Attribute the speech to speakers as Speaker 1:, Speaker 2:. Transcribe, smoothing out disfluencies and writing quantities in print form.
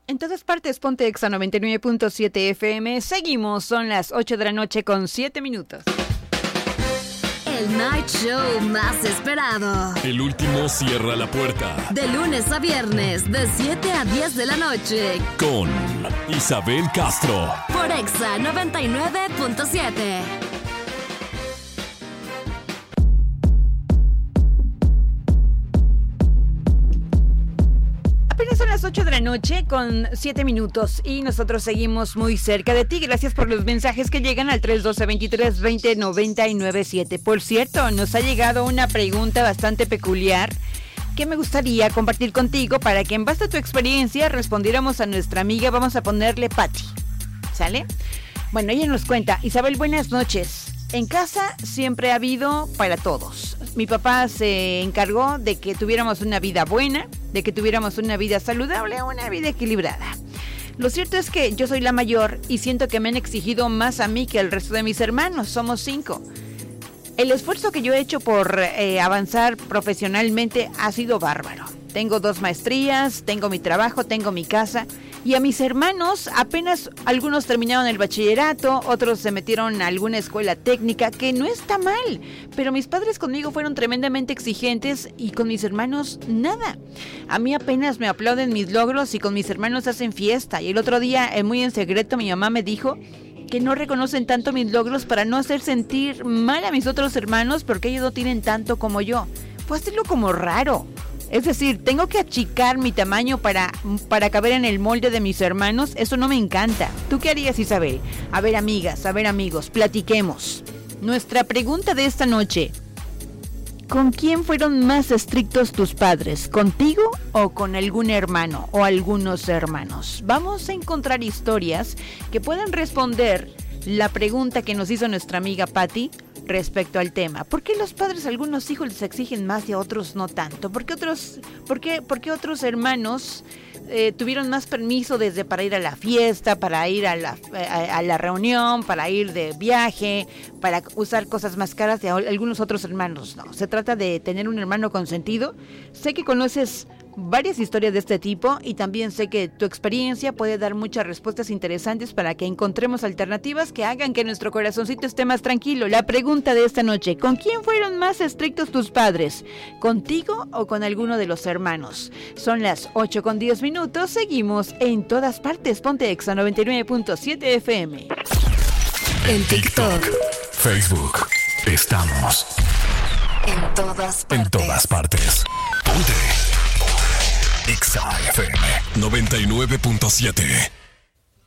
Speaker 1: En todas partes, ponte Exa 99.7 FM. Seguimos, son las 8 de la noche con 7 minutos.
Speaker 2: El night show más esperado.
Speaker 3: El último cierra la puerta.
Speaker 2: De lunes a viernes, de 7 a 10 de la noche.
Speaker 3: Con Isabel Castro.
Speaker 2: Por Exa 99.7.
Speaker 1: Apenas son las 8 de la noche con 7 minutos y nosotros seguimos muy cerca de ti. Gracias por los mensajes que llegan al 312-23-20-997. Por cierto, nos ha llegado una pregunta bastante peculiar que me gustaría compartir contigo para que en base a tu experiencia respondiéramos a nuestra amiga. Vamos a ponerle Patti, ¿sale? Bueno, ella nos cuenta: Isabel, buenas noches. En casa siempre ha habido para todos. Mi papá se encargó de que tuviéramos una vida buena, de que tuviéramos una vida saludable, una vida equilibrada. Lo cierto es que yo soy la mayor y siento que me han exigido más a mí que al resto de mis hermanos. Somos 5. El esfuerzo que yo he hecho por avanzar profesionalmente ha sido bárbaro. Tengo 2 maestrías, tengo mi trabajo, tengo mi casa. Y a mis hermanos, apenas algunos terminaron el bachillerato, otros se metieron a alguna escuela técnica, que no está mal. Pero mis padres conmigo fueron tremendamente exigentes y con mis hermanos nada. A mí apenas me aplauden mis logros y con mis hermanos hacen fiesta. Y el otro día, muy en secreto, mi mamá me dijo que no reconocen tanto mis logros para no hacer sentir mal a mis otros hermanos porque ellos no tienen tanto como yo. Fue hacerlo como raro. Es decir, tengo que achicar mi tamaño para caber en el molde de mis hermanos. Eso no me encanta. ¿Tú qué harías, Isabel? A ver, amigas, a ver, amigos, platiquemos. Nuestra pregunta de esta noche: ¿con quién fueron más estrictos tus padres? ¿Contigo o con algún hermano o algunos hermanos? Vamos a encontrar historias que puedan responder la pregunta que nos hizo nuestra amiga Patti respecto al tema. ¿Por qué los padres a algunos hijos les exigen más y a otros no tanto? ¿Por qué otros hermanos tuvieron más permiso desde para ir a la fiesta, para ir a la reunión, para ir de viaje, para usar cosas más caras, y a algunos otros hermanos no? Se trata de tener un hermano consentido. Sé que conoces varias historias de este tipo y también sé que tu experiencia puede dar muchas respuestas interesantes para que encontremos alternativas que hagan que nuestro corazoncito esté más tranquilo. La pregunta de esta noche: ¿con quién fueron más estrictos tus padres? ¿Contigo o con alguno de los hermanos? Son las 8 con 10 minutos. Seguimos en todas partes. Ponte Exa 99.7 FM.
Speaker 2: En TikTok,
Speaker 3: Facebook. Estamos
Speaker 2: en todas partes.
Speaker 3: en todas partes. Ponte Exa FM 99.7.